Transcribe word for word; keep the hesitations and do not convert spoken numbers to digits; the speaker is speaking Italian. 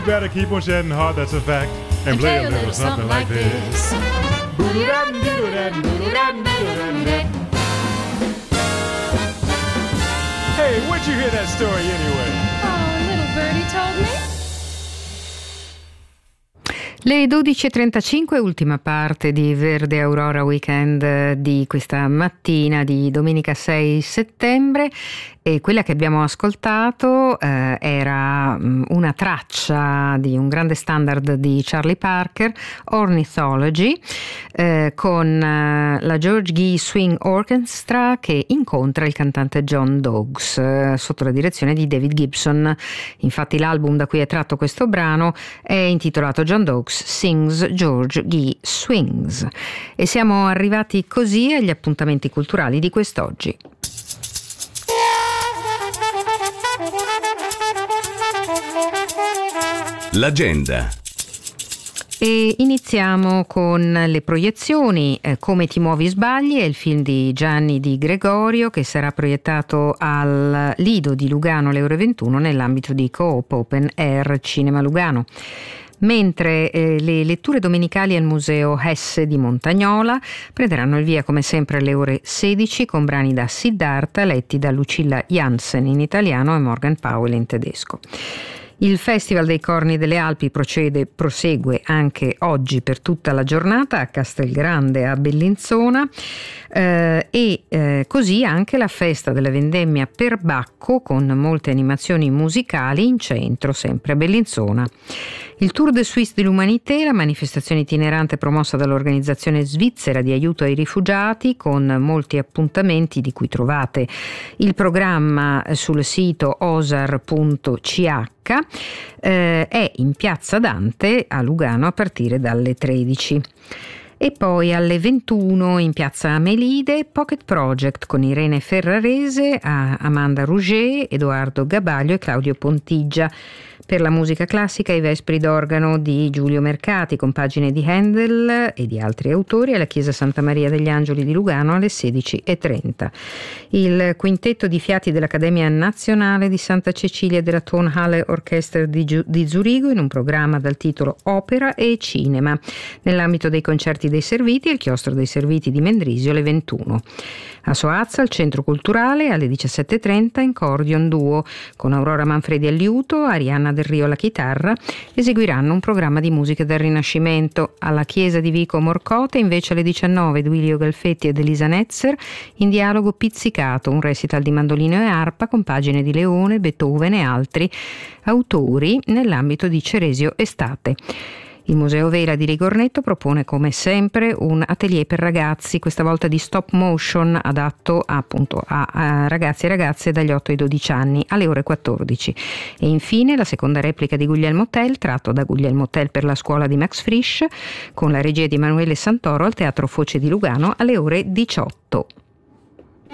better keep on shedding hard, that's a fact. And play a little something like this. Hey, where'd you hear that story anyway? Oh, little birdie told me. Le dodici e trentacinque, ultima parte di Verde Aurora Weekend di questa mattina di domenica sei settembre, e quella che abbiamo ascoltato eh, era um, una traccia di un grande standard di Charlie Parker, Ornithology, eh, con eh, la George Gee Swing Orchestra che incontra il cantante John Dogs eh, sotto la direzione di David Gibson. Infatti l'album da cui è tratto questo brano è intitolato John Dogs Sings, George Gee Swings. E siamo arrivati così agli appuntamenti culturali di quest'oggi. L'agenda. E iniziamo con le proiezioni. eh, Come ti muovi sbagli è il film di Gianni Di Gregorio che sarà proiettato al Lido di Lugano alle ore ventuno nell'ambito di Coop Open Air Cinema Lugano. Mentre eh, le letture domenicali al Museo Hesse di Montagnola prenderanno il via come sempre alle ore sedici con brani da Siddhartha letti da Lucilla Jansen in italiano e Morgan Powell in tedesco. Il Festival dei Corni delle Alpi procede, prosegue anche oggi per tutta la giornata a Castelgrande a Bellinzona eh, e eh, così anche la festa della vendemmia per Bacco con molte animazioni musicali in centro sempre a Bellinzona. Il Tour de Suisse de l'Humanité, la manifestazione itinerante promossa dall'organizzazione svizzera di aiuto ai rifugiati con molti appuntamenti di cui trovate il programma sul sito osar punto c h. Eh, è in Piazza Dante a Lugano a partire dalle tredici. E poi alle ventuno in Piazza Amelide Pocket Project con Irene Ferrarese, Amanda Rouget, Edoardo Gabaglio e Claudio Pontigia. Per la musica classica i Vespri d'organo di Giulio Mercati con pagine di Handel e di altri autori alla Chiesa Santa Maria degli Angeli di Lugano alle sedici e trenta. Il quintetto di fiati dell'Accademia Nazionale di Santa Cecilia della Tonhalle Orchestra di, Giu- di Zurigo in un programma dal titolo Opera e Cinema. Nell'ambito dei concerti dei Serviti il Chiostro dei Serviti di Mendrisio alle ventuno. A Soazza al Centro Culturale alle diciassette e trenta in Cordion Duo con Aurora Manfredi al liuto, Arianna Del Rio alla chitarra, eseguiranno un programma di musica del Rinascimento. Alla Chiesa di Vico Morcote invece alle diciannove Duilio Galfetti ed Elisa Netzer in dialogo pizzicato, un recital di mandolino e arpa con pagine di Leone, Beethoven e altri autori nell'ambito di Ceresio Estate. Il Museo Vela di Ligornetto propone come sempre un atelier per ragazzi, questa volta di stop motion adatto appunto a, a ragazzi e ragazze dagli otto ai dodici anni alle ore quattordici. E infine la seconda replica di Guglielmo Tell, tratto da Guglielmo Tell per la scuola di Max Frisch, con la regia di Emanuele Santoro al Teatro Foce di Lugano alle ore diciotto.